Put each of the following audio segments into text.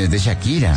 canción es de Shakira.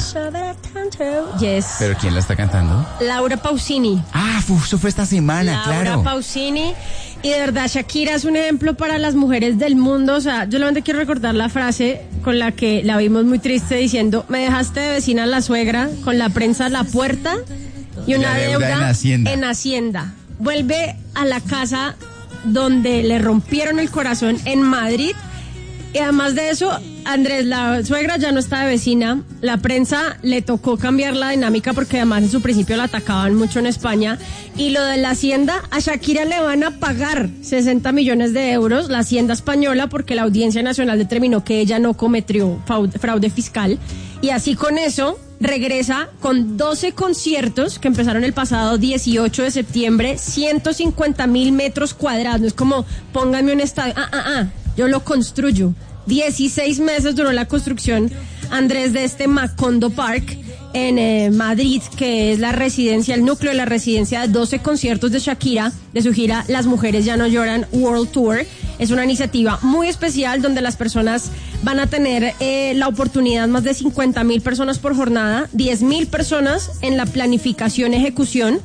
Yes. ¿Pero quién la está cantando? Laura Pausini. Eso fue esta semana, claro. Laura Pausini. Y de verdad, Shakira es un ejemplo para las mujeres del mundo. O sea, yo solamente quiero recordar la frase con la que la vimos muy triste diciendo: me dejaste de vecina a la suegra, con la prensa a la puerta y una deuda en Hacienda. Vuelve a la casa donde le rompieron el corazón en Madrid. Y además de eso, Andrés, la suegra ya no está de vecina. La prensa le tocó cambiar la dinámica porque además en su principio la atacaban mucho en España. Y lo de la Hacienda, a Shakira le van a pagar 60 millones de euros, la Hacienda española, porque la Audiencia Nacional determinó que ella no cometió fraude fiscal. Y así con eso regresa con 12 conciertos que empezaron el pasado 18 de septiembre, 150,000 metros cuadrados. No es como, pónganme un estadio. Yo lo construyo. 16 meses duró la construcción, Andrés, de este Macondo Park en Madrid, que es la residencia, el núcleo de la residencia de 12 conciertos de Shakira, de su gira Las Mujeres Ya No Lloran World Tour. Es una iniciativa muy especial donde las personas van a tener la oportunidad, más de 50,000 personas por jornada, 10,000 personas en la planificación, ejecución.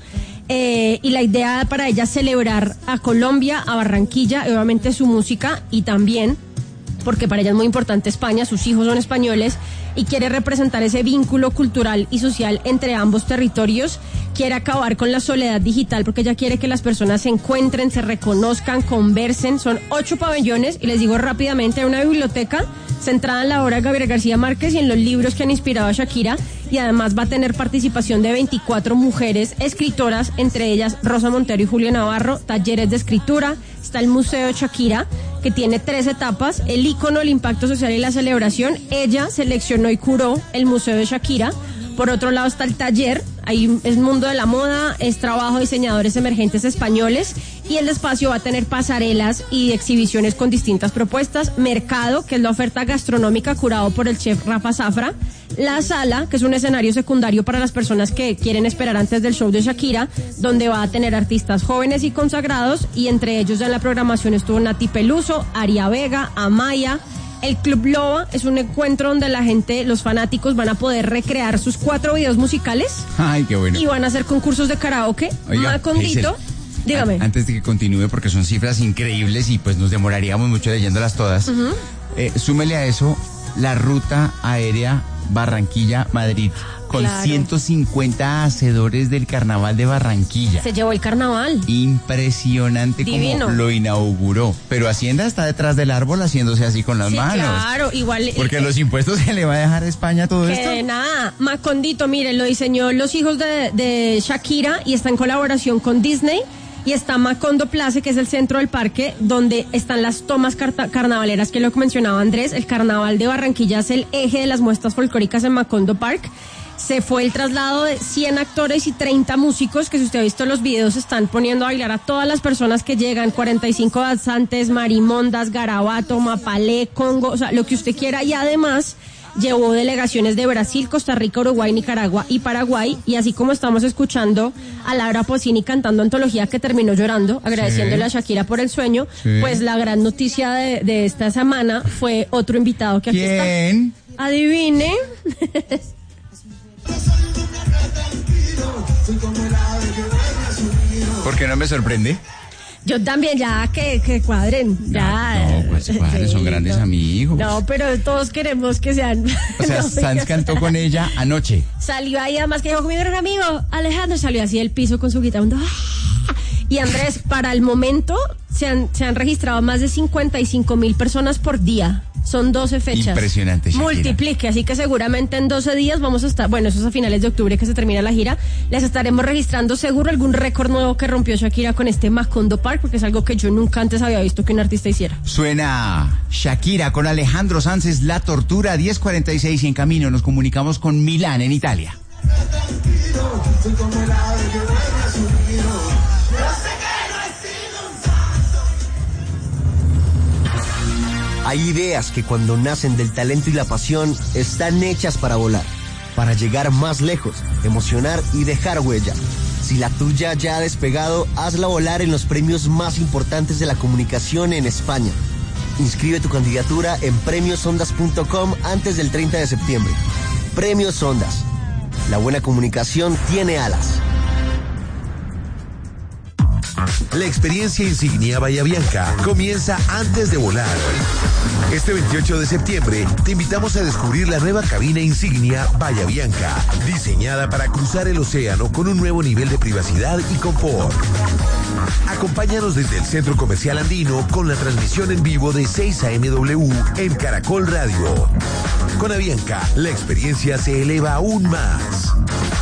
Y la idea para ella es celebrar a Colombia, a Barranquilla, y obviamente su música, y también porque para ella es muy importante España, sus hijos son españoles, y quiere representar ese vínculo cultural y social entre ambos territorios. Quiere acabar con la soledad digital porque ella quiere que las personas se encuentren, se reconozcan, conversen. Son 8 pabellones y les digo rápidamente: hay una biblioteca centrada en la obra de Gabriel García Márquez y en los libros que han inspirado a Shakira, y además va a tener participación de 24 mujeres escritoras, entre ellas Rosa Montero y Julia Navarro, talleres de escritura. Está el Museo de Shakira, que tiene 3 etapas: el ícono, el impacto social y la celebración. Ella seleccionó y curó el Museo de Shakira. Por otro lado está el taller, ahí es mundo de la moda, es trabajo de diseñadores emergentes españoles, y el espacio va a tener pasarelas y exhibiciones con distintas propuestas. Mercado, que es la oferta gastronómica curado por el chef Rafa Zafra. La sala, que es un escenario secundario para las personas que quieren esperar antes del show de Shakira, donde va a tener artistas jóvenes y consagrados, y entre ellos ya en la programación estuvo Nati Peluso, Aria Vega, Amaya. El Club Loba es un encuentro donde la gente, los fanáticos, van a poder recrear sus 4 videos musicales. Ay, qué bueno. Y van a hacer concursos de karaoke. Oiga, Macondito, dígame. Antes de que continúe, porque son cifras increíbles y pues nos demoraríamos mucho leyéndolas todas. Súmele a eso la ruta aérea Barranquilla-Madrid, con 150 hacedores del Carnaval de Barranquilla. Se llevó el carnaval. Impresionante. Divino. Como lo inauguró. Pero Hacienda está detrás del árbol haciéndose así con las manos. Claro, igual. Porque los impuestos se le va a dejar a España todo esto. Nada, Macondito, mire, lo diseñó los hijos de Shakira y está en colaboración con Disney. Y está Macondo Place, que es el centro del parque, donde están las tomas carnavaleras que lo mencionaba Andrés. El carnaval de Barranquilla es el eje de las muestras folclóricas en Macondo Park. Se fue el traslado de 100 actores y 30 músicos, que si usted ha visto los videos están poniendo a bailar a todas las personas que llegan: 45 danzantes, marimondas, garabato, mapalé, congo, o sea, lo que usted quiera. Y además llevó delegaciones de Brasil, Costa Rica, Uruguay, Nicaragua y Paraguay. Y así como estamos escuchando a Laura Pausini cantando Antología, que terminó llorando, agradeciéndole a Shakira por el sueño, pues la gran noticia de esta semana fue otro invitado que aquí está. ¿Quién? Adivine. ¿Por qué no me sorprende? Yo también, ya que cuadren. Ya. No, pues cuadren, son grandes amigos. No, pero todos queremos que sean. O sea, Sanz cantó con ella anoche. Salió ahí, además que dijo: con mi gran amigo Alejandro, salió así del piso con su guitarra. Y Andrés, para el momento se han registrado más de 55,000 personas por día. Son 12 fechas. Impresionante, Shakira. Multiplique, así que seguramente en 12 días vamos a estar, bueno, eso es a finales de octubre que se termina la gira, les estaremos registrando seguro algún récord nuevo que rompió Shakira con este Macondo Park, porque es algo que yo nunca antes había visto que un artista hiciera. Suena Shakira con Alejandro Sanz, es La Tortura, 10:46, y en camino nos comunicamos con Milán, en Italia. Hay ideas que cuando nacen del talento y la pasión están hechas para volar, para llegar más lejos, emocionar y dejar huella. Si la tuya ya ha despegado, hazla volar en los premios más importantes de la comunicación en España. Inscribe tu candidatura en premiosondas.com antes del 30 de septiembre. Premios Ondas. La buena comunicación tiene alas. La experiencia Insignia Bahía Bianca comienza antes de volar. Este 28 de septiembre te invitamos a descubrir la nueva cabina Insignia Bahía Bianca, diseñada para cruzar el océano con un nuevo nivel de privacidad y confort. Acompáñanos desde el Centro Comercial Andino con la transmisión en vivo de 6 a MW en Caracol Radio. Con Avianca, la experiencia se eleva aún más.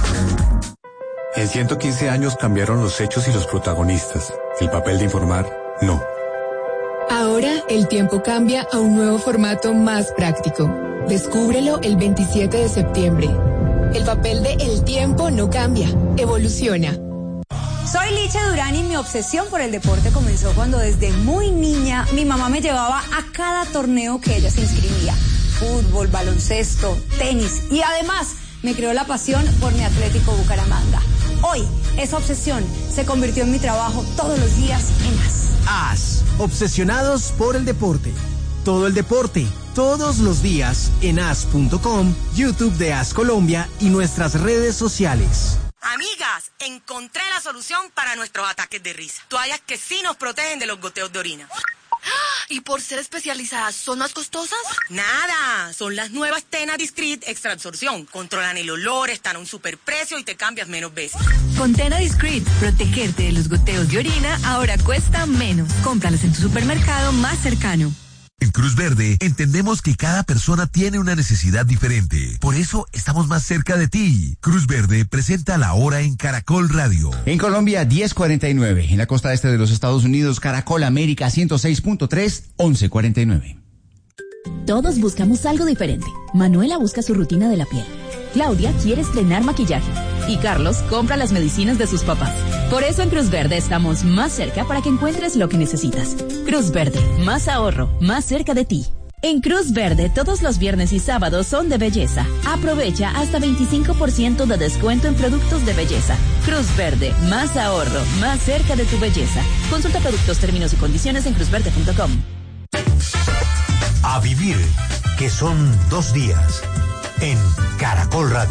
En 115 años cambiaron los hechos y los protagonistas. El papel de informar, no. Ahora el tiempo cambia a un nuevo formato más práctico. Descúbrelo el 27 de septiembre. El papel de El Tiempo no cambia, evoluciona. Soy Licha Durán y mi obsesión por el deporte comenzó cuando desde muy niña mi mamá me llevaba a cada torneo que ella se inscribía. Fútbol, baloncesto, tenis y además me creó la pasión por mi Atlético Bucaramanga. Hoy, esa obsesión se convirtió en mi trabajo todos los días en AS. AS, obsesionados por el deporte. Todo el deporte, todos los días en as.com, YouTube de AS Colombia y nuestras redes sociales. Amigas, encontré la solución para nuestros ataques de risa. Toallas que sí nos protegen de los goteos de orina. ¿Y por ser especializadas, son más costosas? Nada, son las nuevas Tena Discreet Extra Absorción. Controlan el olor, están a un superprecio y te cambias menos veces. Con Tena Discreet, protegerte de los goteos de orina ahora cuesta menos. Cómpralas en tu supermercado más cercano. En Cruz Verde entendemos que cada persona tiene una necesidad diferente. Por eso estamos más cerca de ti. Cruz Verde presenta la hora en Caracol Radio. En Colombia, 10:49. En la costa este de los Estados Unidos, Caracol América 106.3, 11:49. Todos buscamos algo diferente. Manuela busca su rutina de la piel. Claudia quiere estrenar maquillaje. Y Carlos compra las medicinas de sus papás. Por eso en Cruz Verde estamos más cerca para que encuentres lo que necesitas. Cruz Verde, más ahorro, más cerca de ti. En Cruz Verde, todos los viernes y sábados son de belleza. Aprovecha hasta 25% de descuento en productos de belleza. Cruz Verde, más ahorro, más cerca de tu belleza. Consulta productos, términos y condiciones en cruzverde.com. A vivir, que son 2 días, en Caracol Radio.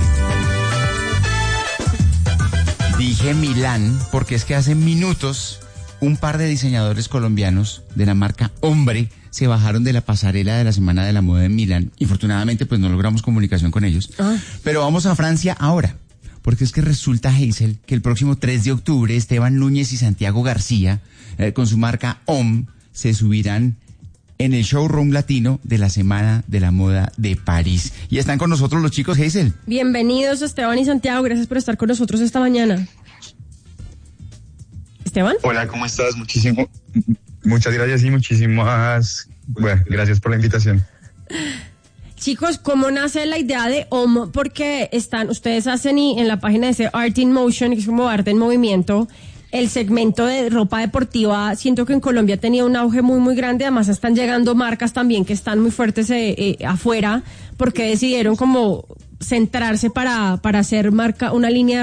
Dije Milán porque es que hace minutos un par de diseñadores colombianos de la marca Hombre se bajaron de la pasarela de la Semana de la Moda en Milán. Infortunadamente pues no logramos comunicación con ellos. Pero vamos a Francia ahora, porque es que resulta, Hazel, que el próximo 3 de octubre Esteban Núñez y Santiago García con su marca Homme se subirán en el showroom latino de la Semana de la Moda de París. Y están con nosotros los chicos, Hazel. Bienvenidos, Esteban y Santiago. Gracias por estar con nosotros esta mañana. ¿Esteban? Hola, ¿cómo estás? Muchas gracias y gracias por la invitación. Chicos, ¿cómo nace la idea de Homme? Porque ustedes hacen en la página de Art in Motion, que es como arte en movimiento, el segmento de ropa deportiva. Siento que en Colombia ha tenido un auge muy, muy grande. Además, están llegando marcas también que están muy fuertes afuera, porque decidieron como centrarse para hacer una línea de